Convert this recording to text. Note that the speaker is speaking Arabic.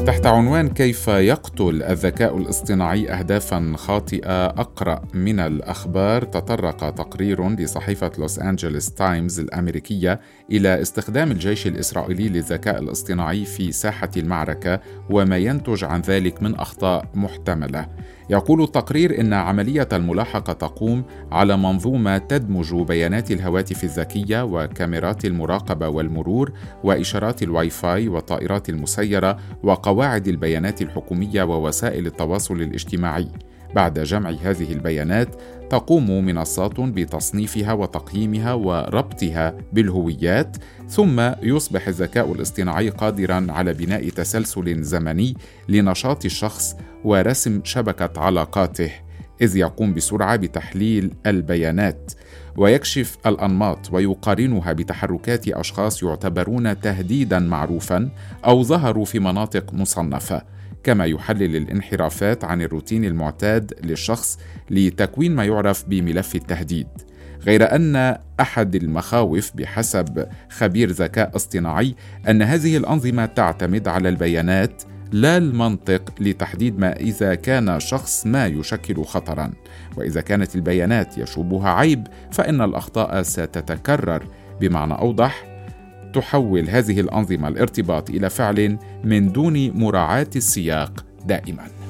تحت عنوان كيف يقتل الذكاء الاصطناعي أهدافاً خاطئة أقرأ من الأخبار، تطرق تقرير لصحيفة لوس أنجلوس تايمز الأمريكية إلى استخدام الجيش الإسرائيلي للذكاء الاصطناعي في ساحة المعركة وما ينتج عن ذلك من أخطاء محتملة. يقول التقرير إن عملية الملاحقة تقوم على منظومة تدمج بيانات الهواتف الذكية وكاميرات المراقبة والمرور وإشارات الواي فاي والطائرات المسيرة وقواعد البيانات الحكومية ووسائل التواصل الاجتماعي. بعد جمع هذه البيانات تقوم منصات بتصنيفها وتقييمها وربطها بالهويات، ثم يصبح الذكاء الاصطناعي قادراً على بناء تسلسل زمني لنشاط الشخص ورسم شبكة علاقاته، إذ يقوم بسرعة بتحليل البيانات ويكشف الأنماط ويقارنها بتحركات أشخاص يعتبرون تهديداً معروفاً أو ظهروا في مناطق مصنفة، كما يحلل الانحرافات عن الروتين المعتاد للشخص لتكوين ما يعرف بملف التهديد. غير أن أحد المخاوف بحسب خبير ذكاء اصطناعي أن هذه الأنظمة تعتمد على البيانات لا المنطق لتحديد ما إذا كان شخص ما يشكل خطراً، وإذا كانت البيانات يشوبها عيب فإن الأخطاء ستتكرر. بمعنى أوضح، تحول هذه الأنظمة الارتباط إلى فعل من دون مراعاة السياق دائماً.